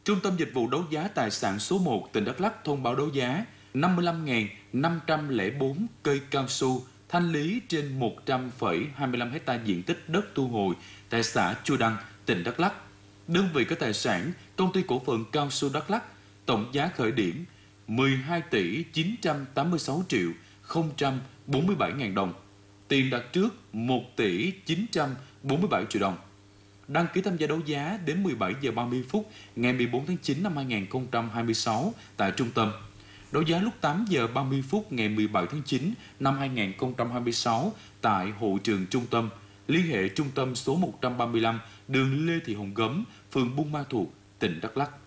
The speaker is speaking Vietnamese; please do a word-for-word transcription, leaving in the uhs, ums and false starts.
Trung tâm Dịch vụ Đấu giá Tài sản số một tỉnh Đắk Lắk thông báo đấu giá năm mươi lăm nghìn năm trăm lẻ bốn cây cao su thanh lý trên một trăm phẩy hai mươi lăm héc-ta diện tích đất thu hồi tại xã Chua Đăng, tỉnh Đắk Lắk. Đơn vị có tài sản Công ty Cổ phần Cao su Đắk Lắk, tổng giá khởi điểm mười hai tỷ chín trăm tám mươi sáu triệu không trăm bốn mươi bảy ngàn đồng, tiền đặt trước một tỷ chín trăm bốn mươi bảy triệu đồng. Đăng ký tham gia đấu giá đến mười bảy giờ ba mươi phút ngày mười bốn tháng chín năm hai nghìn không trăm hai mươi sáu tại trung tâm. Đấu giá lúc tám giờ ba mươi phút ngày mười bảy tháng chín năm hai nghìn không trăm hai mươi sáu tại hội trường trung tâm. Liên hệ trung tâm số một trăm ba mươi lăm đường Lê Thị Hồng Gấm, phường Buôn Ma Thuột, tỉnh Đắk Lắk.